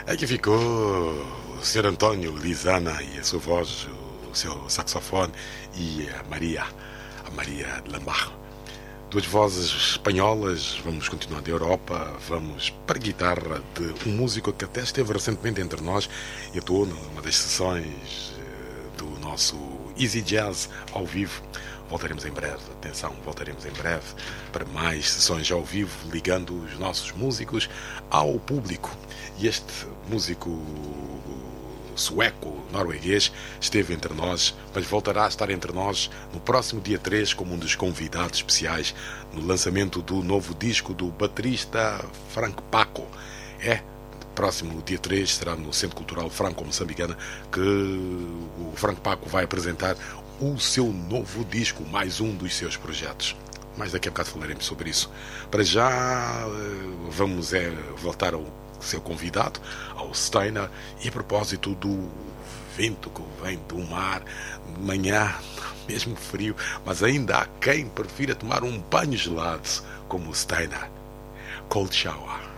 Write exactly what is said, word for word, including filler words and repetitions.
Aqui ficou o senhor António Lizana e a sua voz, o seu saxofone, e a Maria, a Maria de Lambarro. Duas vozes espanholas. Vamos continuar da Europa, vamos para a guitarra de um músico que até esteve recentemente entre nós e atuou numa das sessões do nosso Easy Jazz ao vivo. Voltaremos em breve, atenção, voltaremos em breve para mais sessões ao vivo, ligando os nossos músicos ao público. E este músico sueco, norueguês, esteve entre nós, mas voltará a estar entre nós no próximo dia três como um dos convidados especiais no lançamento do novo disco do baterista Frank Paco. É, próximo dia três será no Centro Cultural Franco-Moçambicana que o Frank Paco vai apresentar o seu novo disco, mais um dos seus projetos. Mas daqui a bocado falaremos sobre isso. Para já, vamos é, voltar ao seu convidado, ao Steiner, e a propósito do vento que vem do mar, de manhã, mesmo frio, mas ainda há quem prefira tomar um banho gelado, como o Steiner. Cold Shower.